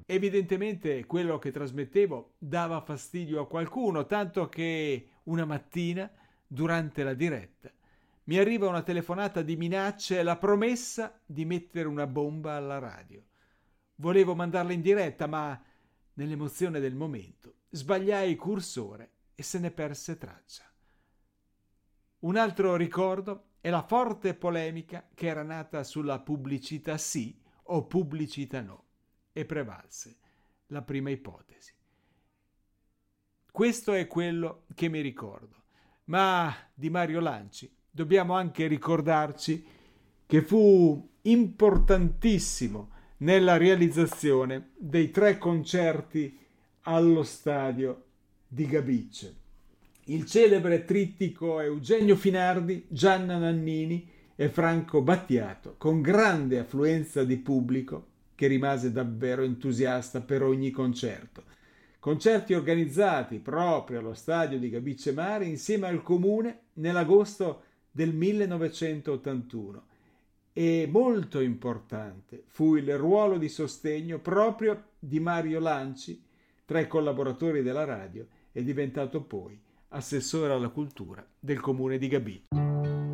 Evidentemente quello che trasmettevo dava fastidio a qualcuno, tanto che una mattina, durante la diretta, mi arriva una telefonata di minacce e la promessa di mettere una bomba alla radio. Volevo mandarla in diretta, ma nell'emozione del momento sbagliai cursore e se ne perse traccia. Un altro ricordo è la forte polemica che era nata sulla pubblicità sì o pubblicità no e prevalse la prima ipotesi. Questo è quello che mi ricordo. Ma di Mario Lanci dobbiamo anche ricordarci che fu importantissimo nella realizzazione dei 3 concerti allo stadio di Gabice. Il celebre trittico Eugenio Finardi, Gianna Nannini e Franco Battiato, con grande affluenza di pubblico che rimase davvero entusiasta per ogni concerto. Concerti organizzati proprio allo stadio di Gabice Mare insieme al comune nell'agosto del 1981. E molto importante fu il ruolo di sostegno proprio di Mario Lanci, tra i collaboratori della radio, è diventato poi assessore alla cultura del comune di Gabice.